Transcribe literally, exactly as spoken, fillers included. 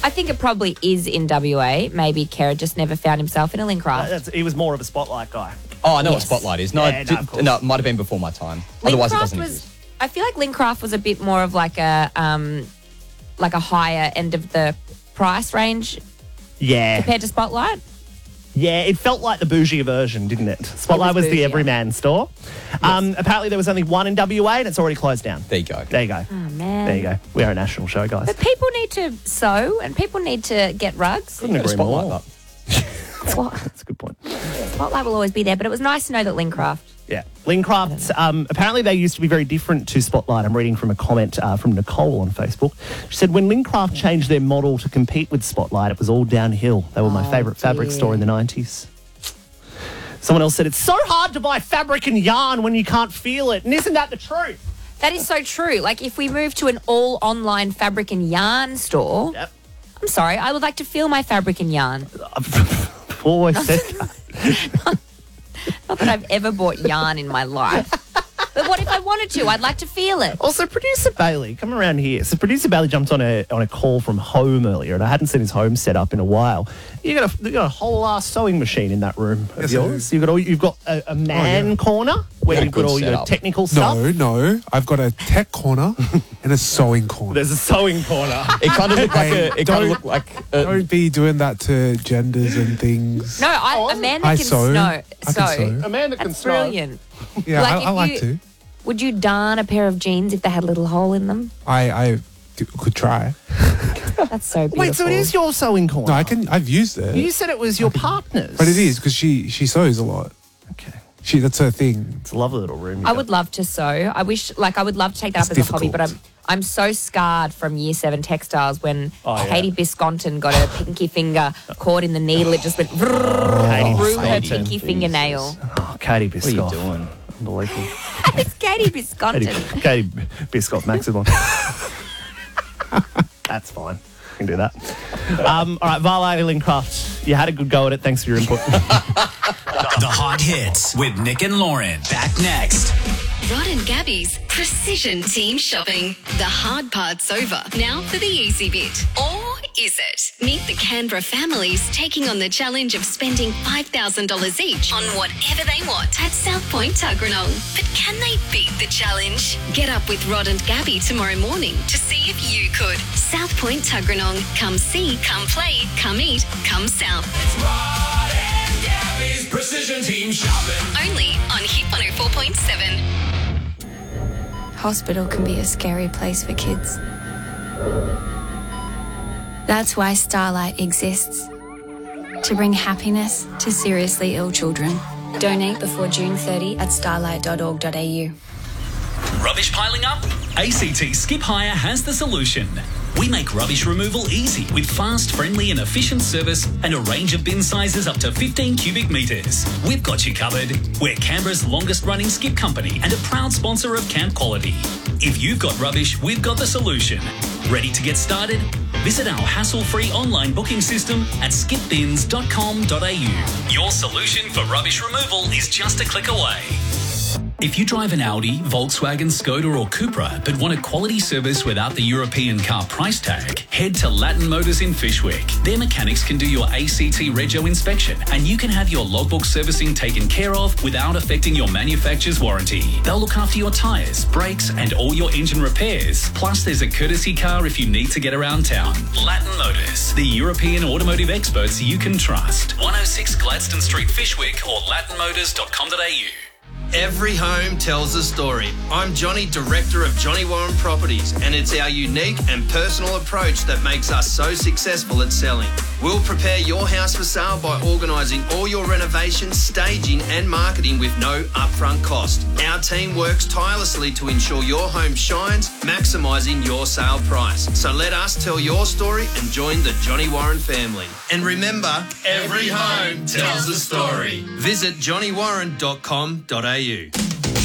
I think it probably is in W A. Maybe Kerr just never found himself in a Lincraft. That's, he was more of a Spotlight guy. Oh, I know Yes. what Spotlight is. No, Yeah, I no, did- of course. no, it might have been before my time. Otherwise, it Lincraft doesn't was. exist. I feel like Lincraft was a bit more of like a um, like a higher end of the price range Yeah. compared to Spotlight. Yeah, it felt like the bougie version, didn't it? Spotlight was, was the bougie. everyman store. Um, apparently there was only one in W A and it's already closed down. There you go. There you go. Oh man. There you go. We are a national show, guys. But people need to sew and people need to get rugs. Couldn't agree Spotlight more. that. What? That's a good point. Spotlight will always be there, but it was nice to know that Lincraft. Yeah. Lincraft, um, apparently they used to be very different to Spotlight. I'm reading from a comment uh, from Nicole on Facebook. She said, when Lincraft changed their model to compete with Spotlight, it was all downhill. They were my Oh, favourite fabric dear. store in the nineties. Someone else said, it's so hard to buy fabric and yarn when you can't feel it. And isn't that the truth? That is so true. Like if we move to an all online fabric and yarn store, Yep. I'm sorry, I would like to feel my fabric and yarn. I've always said that. Not that I've ever bought yarn in my life. But what if I wanted to? I'd like to feel it. Also, producer Bailey, come around here. So, producer Bailey jumped on a on a call from home earlier, and I hadn't seen his home set up in a while. You got a you got a whole uh, sewing machine in that room of Yes, I yours. You've got all, you've got a, a man Oh, yeah. corner where Got a you've got good all your setup. technical stuff. No, no. I've got a tech corner and a sewing corner. There's a sewing corner. It kind of looked like Hey, a. It kind of don't- looked like. A, Don't be doing that to genders and things. No, I, a man that I can sew. snow. I can sew. a man that can That's sew. brilliant. Yeah, Like I, if I like you- to. Would you darn a pair of jeans if they had a little hole in them? I, I d- could try. That's so beautiful. Wait, so it is your sewing corner? No, I can. I've used it, You said it was your partner's. but it is because she she sews a lot. Okay. She that's her thing. It's a lovely little room. I would love to sew. I wish, like, I would love to take that It's up as a hobby, but difficult. I'm I'm so scarred from year seven textiles when Oh, yeah. Katie Biscontin got her pinky finger caught in the needle. It just went vrrrr Katie through her Biscontin. pinky fingernail. Oh, Katie what are you Biscoff. doing? Unbelievable. It's Katie Katie, Biscontin. Katie Biscoff Maximum. That's fine. You can do that. Um, all right, Varley Lincraft, you had a good go at it. Thanks for your input. The Hot Hits with Nick and Lauren. Back next. Rod and Gabby's Precision Team Shopping. The hard part's over. Now for the easy bit. Or is it? Meet the Canberra families taking on the challenge of spending five thousand dollars each on whatever they want at South Point Tuggeranong. But can they beat the challenge? Get up with Rod and Gabby tomorrow morning to see if you could. South Point Tuggeranong. Come see, come play, come eat, come south. Rod and Gabby's Precision Team Shopping. Only on Hit one oh four point seven. Hospital can be a scary place for kids. That's why Starlight exists. To bring happiness to seriously ill children. Donate before June thirtieth at starlight dot org dot a u. Rubbish piling up? A C T Skip Hire has the solution. We make rubbish removal easy with fast, friendly and efficient service and a range of bin sizes up to fifteen cubic metres. We've got you covered. We're Canberra's longest running skip company and a proud sponsor of Camp Quality. If you've got rubbish, we've got the solution. Ready to get started? Visit our hassle-free online booking system at skip bins dot com dot a u. Your solution for rubbish removal is just a click away. If you drive an Audi, Volkswagen, Skoda or Cupra but want a quality service without the European car price tag, head to Latin Motors in Fishwick. Their mechanics can do your A C T Rego inspection and you can have your logbook servicing taken care of without affecting your manufacturer's warranty. They'll look after your tyres, brakes and all your engine repairs. Plus there's a courtesy car if you need to get around town. Latin Motors, the European automotive experts you can trust. one oh six Gladstone Street, Fishwick or latin motors dot com dot a u. Every home tells a story. I'm Johnny, Director of Johnny Warren Properties, and it's our unique and personal approach that makes us so successful at selling. We'll prepare your house for sale by organising all your renovations, staging and marketing with no upfront cost. Our team works tirelessly to ensure your home shines, maximising your sale price. So let us tell your story and join the Johnny Warren family. And remember, every home tells a story. Visit johnny warren dot com dot a u.